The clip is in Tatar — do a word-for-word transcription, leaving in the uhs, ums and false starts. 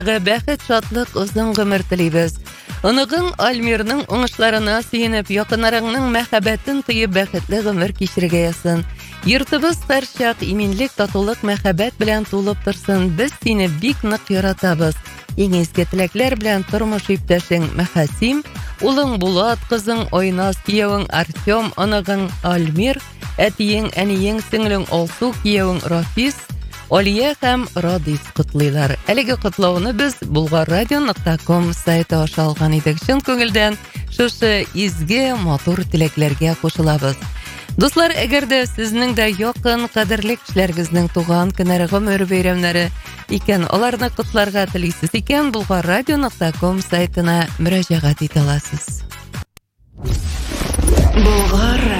бәхет, шатлык, озын гомер телибез. Оныгың Альмирның уңышларына сөенеп, якыннарыңның мәхәббәтен тоеп бәхетле гомер кичерергә ясын. Йортыбыз һәрчак иминлек, татулык, мәхәббәт белән тулып торсын. Без сине бик нык яратабыз. Иң изге теләкләр белән тормыш иптәшең Мәхәсим, улың Булат, кызың Ойнас, киявең Артем, оныгың Альмир, әтиең, әниең, сеңлең Алсу, киявең Рафис, Алия һәм Радис котлыйлар. Әлеге котлауны без булгаррадио нокта ком сайты аша алган идек. Чын күңелдән шушы изге матур теләкләргә кушылабыз. Дуслар, әгәр дә сезнең дә якын, кадерле кешеләрегезнең туган көннәре, гомер бәйрәмнәре икән, аларны котларга телисез икән, булгаррадио нокта ком сайтына мөрәҗәгать итә аласыз. Булгар